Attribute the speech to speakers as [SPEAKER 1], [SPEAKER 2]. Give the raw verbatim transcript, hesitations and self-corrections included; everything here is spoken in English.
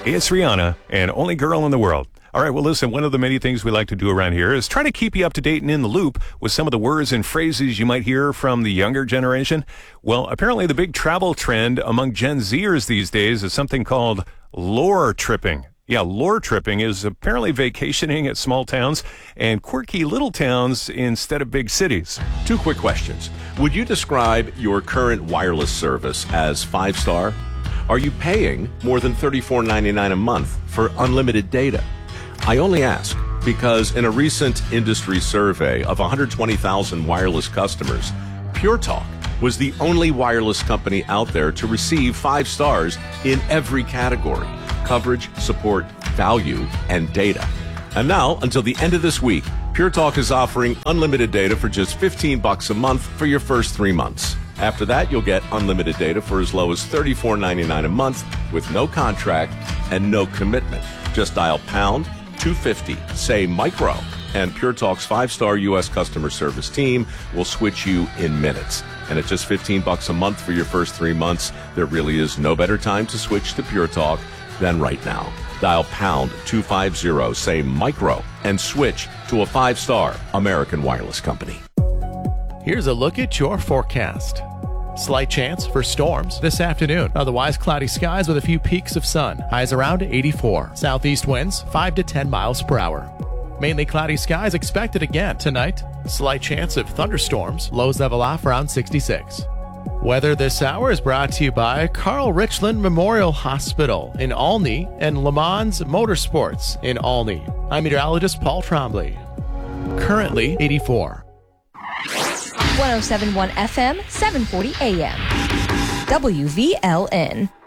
[SPEAKER 1] It's Rihanna and Only Girl in the World. All right, well, listen, one of the many things we like to do around here is try to keep you up to date and in the loop with some of the words and phrases you might hear from the younger generation. Well, apparently the big travel trend among Gen Zers these days is something called lore tripping. Yeah, lore tripping is apparently vacationing at small towns and quirky little towns instead of big cities.
[SPEAKER 2] Two quick questions. Would you describe your current wireless service as five-star? Are you paying more than thirty-four ninety-nine a month for unlimited data? I only ask because in a recent industry survey of one hundred twenty thousand wireless customers, Pure Talk was the only wireless company out there to receive five stars in every category: coverage, support, value, and data. And now, until the end of this week, Pure Talk is offering unlimited data for just fifteen bucks a month for your first three months. After that, you'll get unlimited data for as low as thirty-four ninety-nine a month with no contract and no commitment. Just dial pound two fifty, say micro, and Pure Talk's five-star U S customer service team will switch you in minutes. And at just fifteen bucks a month for your first three months, there really is no better time to switch to Pure Talk than right now. Dial pound two fifty, say micro, and switch to a five-star American wireless company.
[SPEAKER 3] Here's a look at your forecast. Slight chance for storms this afternoon. Otherwise, cloudy skies with a few peaks of sun. Highs around eighty-four. Southeast winds five to ten miles per hour. Mainly cloudy skies expected again tonight. Slight chance of thunderstorms. Lows level off around sixty-six. Weather this hour is brought to you by Carl Richland Memorial Hospital in Olney and Le Mans Motorsports in Olney. I'm meteorologist Paul Trombley. Currently eighty-four.
[SPEAKER 4] one oh seven point one F M, seven forty A M. W V L N.